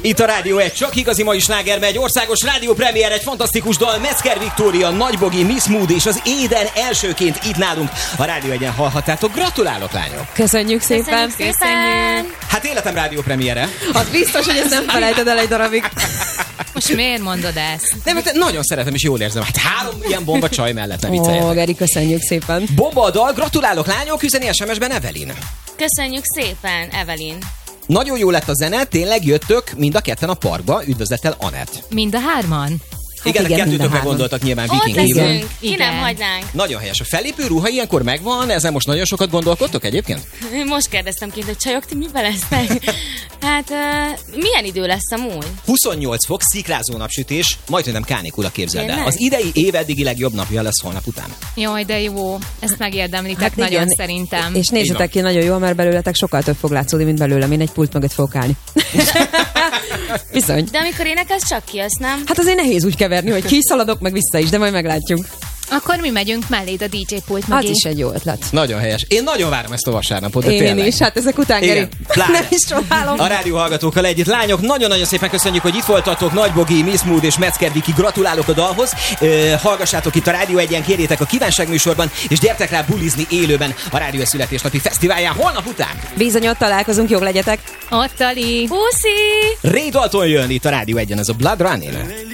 Itt a Rádió 1, csak igazi mai sláger, egy országos rádiópremiér, egy fantasztikus dal, Metzger Viktória, Nagy Bogi, Miss Mood és az Éden elsőként itt nálunk a Rádió 1-en hallhattátok. Gratulálok, lányok! Köszönjük szépen! Köszönjük! Hát életem rádiópremiére. Az biztos, hogy ezt nem felejted el egy darabig. Most miért mondod ezt? Nem, mert nagyon szeretem és jól érzem. Hát 3 ilyen bomba csaj mellett, ne vicceljetek. Ó, Geri, köszönjük szépen. Bomba a dal, gratulálok, lányok, üzeni SMS-ben Evelyn. Köszönjük szépen, Evelyn. Nagyon jó lett a zene, tényleg jöttök mind a ketten a parkba, üdvözlettel Anett. Mind a hárman? Igen, igen, kettőtökre mind a gondoltak nyilván Ott Viking hívva. leszünk, ki nem hagynánk. Nagyon helyes. A fellépő ruha ilyenkor megvan, ezen most nagyon sokat gondolkodtok egyébként? Most kérdeztem kint, hogy csajok, ti mivel lesznek? Hát, milyen idő lesz amúgy? 28 fok, szikrázó napsütés, majdnem nem kánikula, képzeld el. Tényleg? Az idei év eddigi legjobb napja lesz holnap után. Jaj, de jó. Ezt megérdemlitek Hát nagyon igen. szerintem. És nézzetek ki, nagyon jó, mert belőletek sokkal több fog látszódni, mint belőlem. Én egy pult mögött fogok állni. Bizony. De amikor énekelsz, csak kijössz, nem? Hát azért nehéz úgy keverni, hogy kiszaladok, meg vissza is, de majd meglátjuk. Akkor mi megyünk melléd a DJ pult Az mögé. is egy jó ötlet. Nagyon helyes. Én nagyon várom ezt a vasárnapot, de Én tényleg. is, hát ezek után, Igen, Geri, pláne. nem is csodálom. A rádió hallgatókkal együtt. Lányok, nagyon-nagyon szépen köszönjük, hogy itt voltatok. Nagy Bogi, Miss Mood és Metzger Viki, gratulálok a dalhoz. Hallgassátok itt a Rádió 1-en, kérjétek a kívánságműsorban, és gyertek rá bulizni élőben a Rádió születésnapi fesztiválján holnap után. Bizony, ott találkozunk, jók legyetek. Ott, Ali. Puszi! Ray Dalton jön itt a Rádió 1-en, ez a Blood Running.